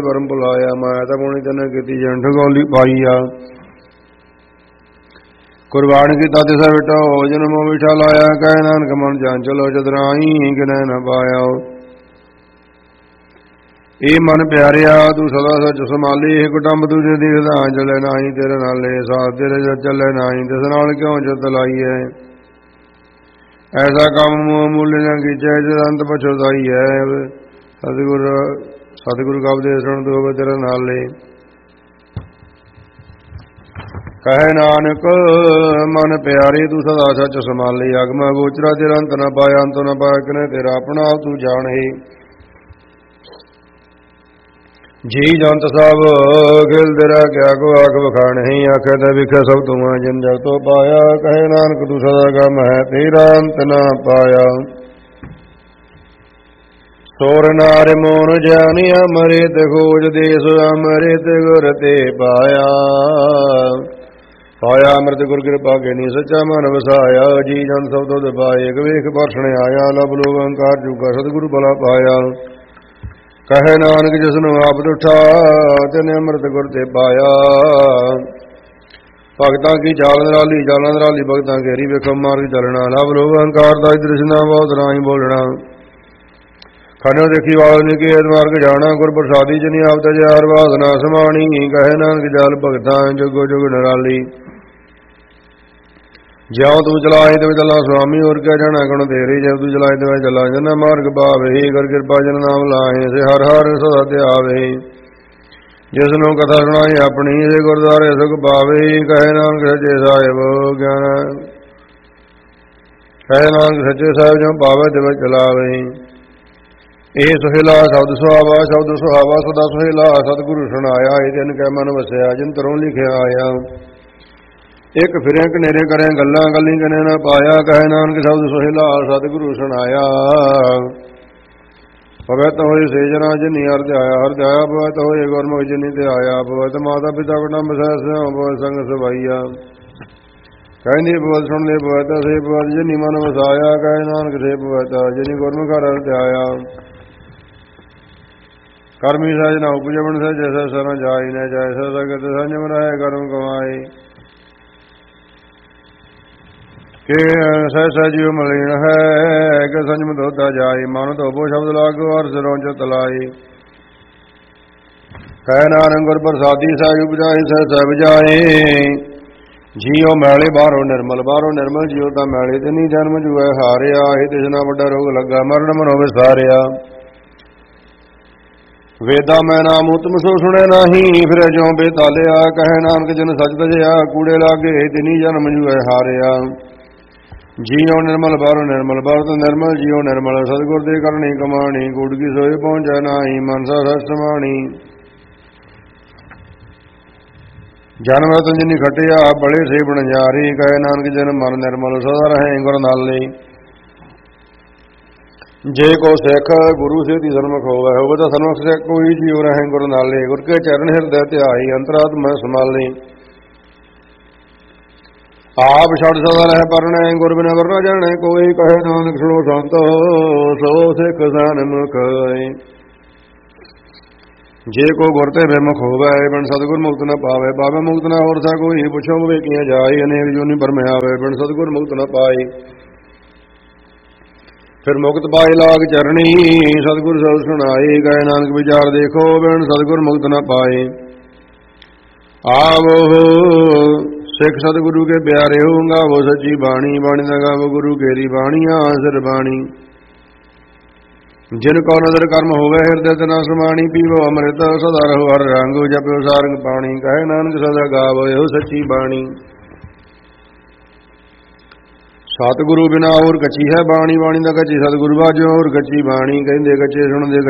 Worm ਬੁਲਾਇਆ। ਮਾਇਆ ਤਾਂ ਪੂਣੀ ਤੈਨੇ ਕੀਤੀ ਜੰਠ ਗੋਲੀ ਪਾਈ ਆ। ਕੁਰਬਾਨ ਕੀਤਾ ਤਿਸ ਵਿਟੋ ਜਨ ਮੋ ਵਿਠਾ ਲਾਇਆ। ਕਹਿ ਨਾਨਕ ਮਨ ਜਾਨ ਚਲੋ ਜਦਰਾਈ ਕਿਨੈ ਨ ਪਾਇਆ। ਇਹ ਮਨ ਪਿਆਰਿਆ ਤੂੰ ਸਦਾ ਸੱਚ ਸੰਭਾਲੀ। ਕੁਟੰਬ ਤੁਝੇ ਦੇਖਦਾ ਚਲੇ ਨਾਹੀ ਤੇਰੇ ਨਾਲੇ। ਸਾਥ ਤੇਰੇ ਜਦ ਚੱਲੇ ਨਾਹੀ ਤਿਸ ਨਾਲ ਕਿਉਂ ਚਿਤ ਲਾਈਐ। ਐਸਾ ਕੰਮ ਮੁੱਲ ਨ ਕੀਚੈ ਜਦ ਅੰਤ ਪਛਤਾਈ ਹੈ। ਸਤਿਗੁਰੂ ਕਾ ਉਪਦੇਸ਼ ਸੁਣ ਤੂੰ ਹੋਵੇ ਤੇਰੇ ਨਾਲੇ। ਕਹੇ ਨਾਨਕ ਮਨ ਪਿਆਰੇ ਤੂੰ ਸਦਾ ਸੱਚ ਸੰਭਾਲੀ। ਅਗਮ ਗੋਚਰਾ ਤੇਰਾ ਅੰਤ ਨ ਪਾਇਆ। ਅੰਤ ਨ ਪਾਇਆ ਕਿਨੇ ਤੇਰਾ ਆਪਣਾ ਆਪ ਤੂੰ ਜਾਣੇ। ਜੀ ਜੰਤ ਸਭ ਖਿਲ ਤੇਰਾ ਕਿਆ ਕੋ ਆਖ ਵਖਾਣੇ। ਆਖੇ ਤੇ ਵਿਖੇ ਸਭ ਤੂੰ ਜਿਨ ਜਗ ਤੋਂ ਪਾਇਆ। ਕਹੇ ਨਾਨਕ ਤੂੰ ਸਦਾ ਗਮ ਹੈ ਤੇਰਾ ਅੰਤ ਨ ਪਾਇਆ। ਸੋਰ ਨਾਰ ਮੋਨ ਜਾਨੀ ਅਮ੍ਰਿਤ ਖੋਜ ਦੇਸ ਅਮ੍ਰਿਤ ਗੁਰ ਤੇ ਪਾਇਆ। ਪਾਇਆ ਅੰਮ੍ਰਿਤ ਗੁਰ ਕਿਰਪਾ ਗਿਨੀ ਸੱਚਾ ਮਨ ਵਸਾਇਆ। ਜੀ ਜਨ ਸਭ ਤੋਂ ਦਬਾਏ ਇੱਕ ਵੇਖ ਪਰਸਣ ਆਇਆ। ਲਬ ਲੋਕ ਅੰਕਾਰ ਜੁਗਾ ਸਤਿਗੁਰੂ ਬਲਾ ਪਾਇਆ। ਕਹੇ ਨਾਨਕ ਜਿਸਨੂੰ ਆਪ ਉਠਾ ਤੈਨੇ ਅੰਮ੍ਰਿਤ ਗੁਰ ਤੇ ਪਾਇਆ। ਭਗਤਾਂ ਕੀ ਚਾਲ ਨਿਰਾਲੀ ਚਾਲਾਂ ਨਿਰਾਲੀ ਭਗਤਾਂ ਘੇਰੀ ਵੇਖੋ ਮਾਰਗ ਚੱਲਣਾ। ਲਬ ਲੋਕ ਅੰਕਾਰ ਦਾ ਦ੍ਰਿਸ਼ਨਾ ਬਹੁਤ ਰਾਹੀਂ ਬੋਲਣਾ। ਖਨਿਓ ਦੇਖੀ ਵਾਲਮੀਕਿ ਮਾਰਗ ਜਾਣਾ। ਗੁਰ ਪ੍ਰਸਾਦੀ ਜਨੀ ਆਪ ਤਜੇ ਹਰ ਵਾਸਨਾ ਸਮਾਣੀ। ਕਹੇ ਨਾਨਕ ਜਲ ਭਗਤਾਂ ਜੁਗੋ ਜੁਗ ਨਿਰਾਲੀ। ਜਿਉ ਤੂੰ ਚਲਾਏ ਤੇ ਚੱਲਾ ਸੁਆਮੀ। ਹੋਰ ਕਿਆ ਜਾਣਾ ਗੁਣ ਤੇਰੇ। ਜਬ ਤੂੰ ਚਲਾਏ ਤੇ ਚੱਲਾ ਜਨ ਮਾਰਗ ਪਾਵੇ। ਕਰ ਕਿਰਪਾ ਜਨ ਨਾਮ ਲਾਏ ਸੇ ਹਰ ਹਰ ਸਦਾ ਧਿਆਵੇ। ਜਿਸ ਨੂੰ ਕਥਾ ਸੁਣਾਈ ਆਪਣੀ ਸੇ ਗੁਰਦੁਆਰੇ ਸੁਖ ਪਾਵੇ। ਕਹੇ ਨਾਨਕ ਸੱਚੇ ਸਾਹਿਬ ਗਿਆਨ। ਕਹੇ ਨਾਨਕ ਸੱਚੇ ਸਾਹਿਬ ਜੋ ਪਾਵੇ ਤੇ ਚਲਾਵੇ। ਇਹ ਸੁਹੇਲਾ ਸ਼ਬਦ ਸੁਹਾਵਾ ਸ਼ਬਦ ਸੁਹਾਵਾ ਸਦਾ ਸੁਹੇਲਾ। ਸਤਿਗੁਰੂ ਸੁਣਾਇਆ ਇਹ ਦਿਨ ਕੈ ਮਨ ਵਸਿਆ। ਜਿਨ ਤਰੋਂ ਲਿਖਿਆ ਆਇਆ। ਇੱਕ ਫਿਰੇ ਕਨੇਰੇ ਕਰੇ ਗੱਲਾਂ ਗੱਲੀ ਕਨੇ ਨਾ ਪਾਇਆ। ਕਹੇ ਨਾਨਕ ਸ਼ਬਦ ਸੁਹੇਲਾ ਸਤਿਗੁਰੂ ਸੁਣਾਇਆ। ਭਗਤ ਹੋਏ ਸੇ ਜਨਾ ਜਿਨੀ ਹਰਿ ਧਿਆਇਆ। ਹਰਿ ਧਿਆਇਆ ਭਗਤ ਹੋਏ ਗੁਰਮੁਖ ਜਿਨੀ ਤੇ ਆਇਆ। ਭਗਤ ਮਾਤਾ ਪਿਤਾ ਕੁਟੰਬ ਸਹਿ ਸਿਉ ਭਗਤ ਸੰਗ ਸਵਾਈਆ। ਕਹਿੰਦੇ ਭਗਤ ਸੁਣਦੇ ਭਗਤ ਸੇ ਭਗਤ ਜਿਨੀ ਮਨ ਵਸਾਇਆ। ਕਹੇ ਨਾਨਕ ਸੇ ਭਗਤ ਜਿਨੀ ਗੁਰਮੁਖ ਹਰਿ ਧਿਆਇਆ। ਕਰਮੀ ਸਹਿਜ ਨਾ ਉਪਜਵਣ ਸਹਿ ਜੈਸਾ ਸਰਨ ਜਾਈ ਨ ਜੈਸਾ ਸਗਤ ਸੰਜਮ ਰਹਿ ਕਰਮ ਕਮਾਈ। ਕਿ ਸਹਿ ਸਹਿਜੀਵ ਮਲੀਨ ਹੈ ਕਿ ਸੰਜਮ ਧੋਤਾ ਜਾਈ। ਮਨ ਧੋਬੋ ਸ਼ਬਦ ਲਾਗੋ ਹਰ ਸਿਰੋਂ ਚਿਤ ਲਾਈ। ਕਹਿ ਨਾਨਕ ਗੁਰ ਪ੍ਰਸਾਦੀ ਸਹਿਜ ਉਪਜਾਈ ਸਹਿ ਸਹਿ ਬੁਝਾਏ। ਜੀਉ ਮੈਲੇ ਬਾਹਰੋਂ ਨਿਰਮਲ ਬਾਹਰੋਂ ਨਿਰਮਲ। ਜੀਉ ਤਾਂ ਮੈਲੇ ਤੇ ਨਹੀਂ ਜਨਮ ਜੂਐ ਹਾਰਿਆ। ਇਹ ਤਿਸਨਾ ਵੱਡਾ ਰੋਗ ਲੱਗਾ ਮਰਨ ਮਨੋ ਵਿਸਾਰਿਆ। ਵੇਦਾ ਮੈਂ ਨਾਮ ਉਤਮ ਸੋ ਸੁਣੇ ਨਾਹੀ। ਫਿਰ ਜਿਉ ਬੇਤਾਲਿਆ। ਕਹੇ ਨਾਨਕ ਜਨ ਸੱਚ ਤਜਿਆ। ਕੂੜੇ ਲਾਗੇ ਤਿਨੀ ਜਨਮ ਜੂਐ ਹਾਰਿਆ। ਜੀਉ ਨਿਰਮਲ ਬਾਹਰੋਂ ਨਿਰਮਲ ਬਾਹਰੋਂ ਤੋਂ ਨਿਰਮਲ। ਜੀਉ ਨਿਰਮਲ ਸਤਿਗੁਰ ਦੇ ਕਰਨੀ ਕਮਾਣੀ। ਕੂੜ ਕੀ ਸੋਏ ਪਹੁੰਚੈ ਨਾਹੀ ਮਨਸਾ ਸਚ ਸਮਾਣੀ। ਜਨਮ ਰਤਨ ਜਿਨੀ ਖਟਿਆ ਬੜੇ ਸੇ ਬਣਜਾਰੀ। ਕਹੇ ਨਾਨਕ ਜਨ ਮਨ ਨਿਰਮਲ ਸਦਾ ਰਹੇ ਗੁਰ ਨਾਲੇ। ਜੇ ਕੋ ਸਿੱਖ ਗੁਰੂ ਸੇ ਦੀ ਸਨਮੁਖ ਹੋਵੇ। ਹੋਵੇ ਤਾਂ ਸਨਮੁਖ ਸਿੱਖ ਕੋਈ ਜੀਉ ਰਹੇ ਗੁਰ ਨਾਲੇ। ਗੁਰ ਕੇ ਚਰਨ ਹਿਰਦੈ ਧਿਆਈ ਅੰਤਰਾਤਮਾ ਸੰਭਾਲੇ। ਆਪ ਛੱਡ ਸਦਾ ਰਹਿ ਪਰਣੈ ਗੁਰ ਬਿਨਾ ਵਰਨਾ ਜਾਣੈ ਕੋਈ। ਕਹੇ ਨਾਨਕ ਸੁਣੋ ਸੰਤ ਸੋ ਸਿੱਖ ਸਨਮੁਖ। ਜੇ ਕੋ ਗੁਰ ਤੇ ਬੇਮੁਖ ਹੋਵੇ ਬਿਨ ਸਤਿਗੁਰ ਮੁਕਤ ਨ ਪਾਵੇ। ਪਾਵੇ ਮੁਕਤ ਨ ਹੋਰ ਸਾ ਕੋਈ। ਪੁੱਛੋ ਵਿਵੇਕੀਆਂ ਜਾਈ ਅਨੇਕ ਜੋਨੀ ਭਰਮਿਆਵੇ। ਬਿਨ ਸਤਿਗੁਰ ਮੁਕਤ ਨ ਪਾਈ। ਫਿਰ ਮੁਕਤ ਪਾਏ ਲਾਗ ਚਰਣੀ ਸਤਿਗੁਰ ਸਬਦ ਸੁਣਾਈ। ਕਹੇ ਨਾਨਕ ਵਿਚਾਰ ਦੇਖੋ ਬਿਨ ਸਤਿਗੁਰ ਮੁਕਤ ਨ ਪਾਏ। ਆਵੋ ਸਿੱਖ ਸਤਿਗੁਰੂ ਕੇ ਪਿਆਰੇ ਹੋਊਗਾ ਉਹ ਸੱਚੀ ਬਾਣੀ। ਬਾਣੀ ਦਾ ਗਾਵੋ ਗੁਰੂ ਕੇਰੀ ਬਾਣੀਆਂ ਸਿਰ ਬਾਣੀ। ਜਿਨ ਕੋ ਨਦਰ ਕਰਮ ਹੋਵੇ ਹਿਰਦੇ ਤੇ ਨਾ ਸਮਾਣੀ। ਪੀਵੋ ਅੰਮ੍ਰਿਤ ਸਦਾ ਰਹੋ ਹਰ ਰੰਗ। ਜਪਿਓ ਸਾਰੰਗ ਪਾਣੀ। ਕਹੇ ਨਾਨਕ ਸਦਾ ਗਾਵੋ ਇਹੋ ਸੱਚੀ ਬਾਣੀ। ਸਤਿਗੁਰੂ ਬਿਨਾ ਹੋਰ ਕੱਚੀ ਹੈ ਬਾਣੀ। ਬਾਣੀ ਦਾ ਕੱਚੀ ਸਤਿਗੁਰੂ ਬਾਝੋ ਹੋਰ ਕੱਚੀ ਬਾਣੀ। ਕਹਿੰਦੇ ਕੱਚੇ ਸੁਣਦੇ